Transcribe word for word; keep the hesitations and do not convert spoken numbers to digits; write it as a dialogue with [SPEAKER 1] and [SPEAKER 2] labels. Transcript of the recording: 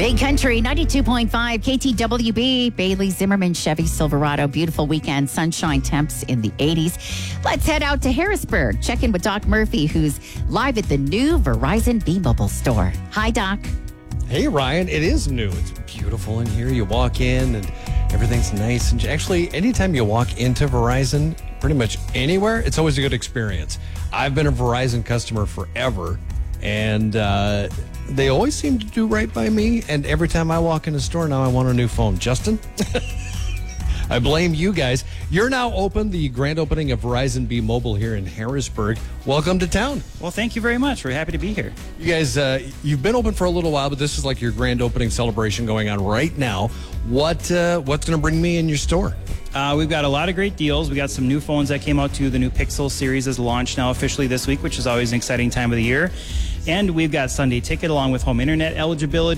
[SPEAKER 1] Big Country, ninety-two point five K T W B, Bailey Zimmerman, Chevy Silverado. Beautiful weekend, sunshine, temps in the eighties. Let's head out to Harrisburg. Check in with Doc Murphy, who's live at the new Verizon B-Mobile store. Hi, Doc.
[SPEAKER 2] Hey, Ryan. It is new. It's beautiful in here. You walk in and everything's nice. And actually, anytime you walk into Verizon, pretty much anywhere, it's always a good experience. I've been a Verizon customer forever, and uh, they always seem to do right by me. And every time I walk in a store, now I want a new phone. Justin? I blame you guys. You're now open, the grand opening of Verizon B Mobile here in Harrisburg. Welcome to town.
[SPEAKER 3] Well, thank you very much. We're happy to be here.
[SPEAKER 2] You guys, uh, you've been open for a little while, but this is like your grand opening celebration going on right now. What uh, What's going to bring me in your store?
[SPEAKER 3] Uh, we've got a lot of great deals. We got some new phones that came out too. The new Pixel series is launched now officially this week, which is always an exciting time of the year. And we've got Sunday Ticket along with home internet eligibility.